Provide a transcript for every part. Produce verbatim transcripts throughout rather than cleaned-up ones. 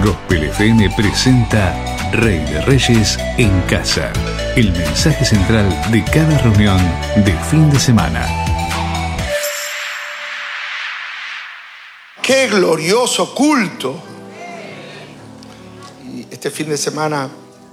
Gospel F M presenta Rey de Reyes en Casa, el mensaje central de cada reunión de fin de semana. ¡Qué glorioso culto! Y este fin de semana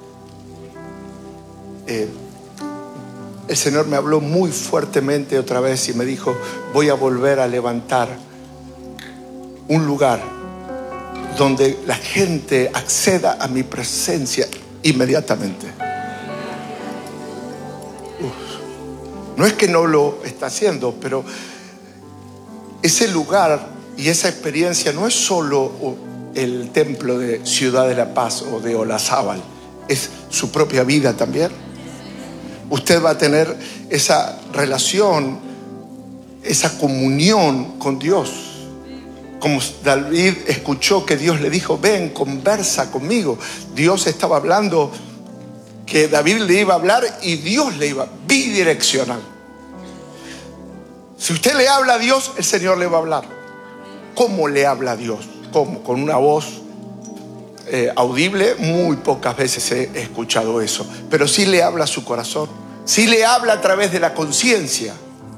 eh, el Señor me habló muy fuertemente otra vez y me dijo: voy a volver a levantar un lugar donde la gente acceda a mi presencia inmediatamente. Uf. No es que no lo está haciendo, pero ese lugar y esa experiencia no es solo el templo de Ciudad de la Paz o de Olazábal, es su propia vida también. Usted va a tener esa relación, esa comunión con Dios. Como David escuchó que Dios le dijo: ven, conversa conmigo. Dios estaba hablando, que David le iba a hablar y Dios le iba, bidireccional. Si usted le habla a Dios, el Señor le va a hablar. ¿Cómo le habla a Dios? ¿Cómo? Con una voz eh, audible. Muy pocas veces he escuchado eso, pero sí le habla a su corazón, sí le habla a través de la conciencia.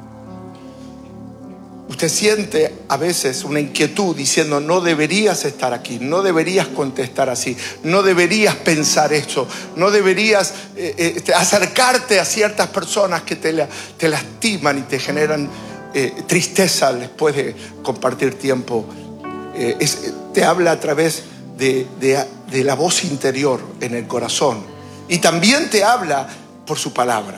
Usted siente a veces una inquietud diciendo: no deberías estar aquí, no deberías contestar así, no deberías pensar esto, no deberías eh, eh, acercarte a ciertas personas que te, la, te lastiman y te generan eh, tristeza después de compartir tiempo. Eh, es, te habla a través de, de, de la voz interior en el corazón, y también te habla por su palabra.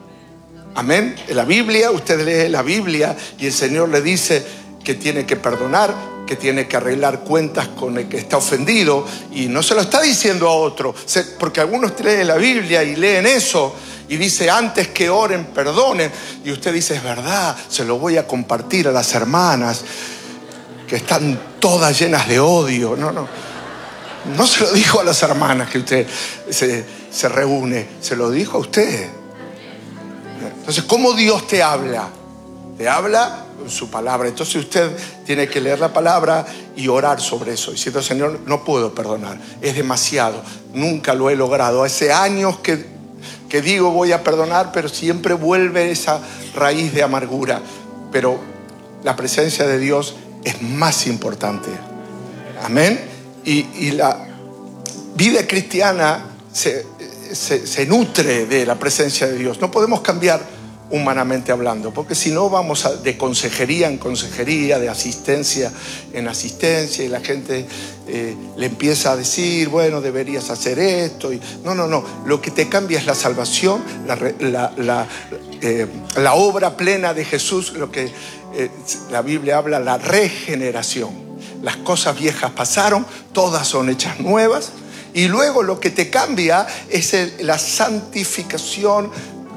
Amén. En la Biblia, usted lee la Biblia y el Señor le dice que tiene que perdonar, que tiene que arreglar cuentas con el que está ofendido, y no se lo está diciendo a otro, porque algunos leen la Biblia y leen eso y dice: antes que oren, perdonen, y usted dice: es verdad, se lo voy a compartir a las hermanas que están todas llenas de odio. No, no, no se lo dijo a las hermanas que usted se, se reúne, se lo dijo a usted. Entonces, ¿cómo Dios te habla? Te habla con su palabra. Entonces usted tiene que leer la palabra y orar sobre eso, diciendo: Señor, no puedo perdonar, es demasiado, nunca lo he logrado. Hace años que, que digo voy a perdonar, pero siempre vuelve esa raíz de amargura. Pero la presencia de Dios es más importante. Amén. Y, y la vida cristiana se, se, se nutre de la presencia de Dios. No podemos cambiar humanamente hablando, porque si no vamos a, de consejería en consejería, de asistencia en asistencia, y la gente eh, le empieza a decir: bueno, deberías hacer esto. Y, no, no, no. Lo que te cambia es la salvación, la, la, la, eh, la obra plena de Jesús, lo que eh, la Biblia habla, la regeneración. Las cosas viejas pasaron, todas son hechas nuevas. Y luego lo que te cambia es el, la santificación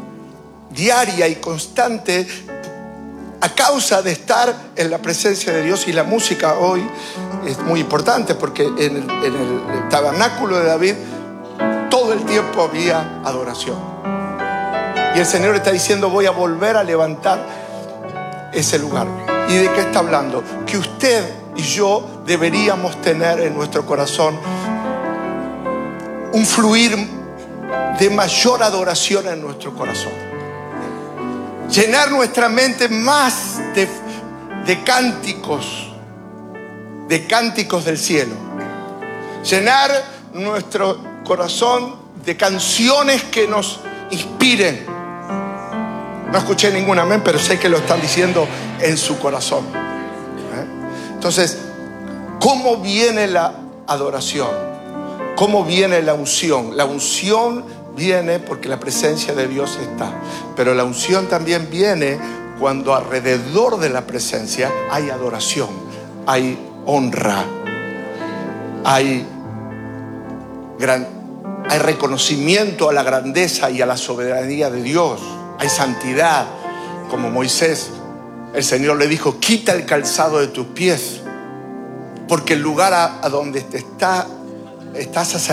diaria y constante a causa de estar en la presencia de Dios. Y la música hoy es muy importante, porque en el, en el tabernáculo de David todo el tiempo había adoración. Y el Señor está diciendo: voy a volver a levantar ese lugar. ¿Y de qué está hablando? Que usted y yo deberíamos tener en nuestro corazón un fluir de mayor adoración en nuestro corazón. Llenar nuestra mente más de, de cánticos, de cánticos del cielo. Llenar nuestro corazón de canciones que nos inspiren. No escuché ningún amén, pero sé que lo están diciendo en su corazón. ¿Eh? Entonces, ¿cómo viene la adoración? ¿Cómo viene la unción? La unción viene porque la presencia de Dios está. Pero la unción también viene cuando alrededor de la presencia hay adoración, hay honra, hay, gran, hay reconocimiento a la grandeza y a la soberanía de Dios. Hay santidad. Como Moisés, el Señor le dijo: quita el calzado de tus pies, porque el lugar a, a donde te está, estás acercando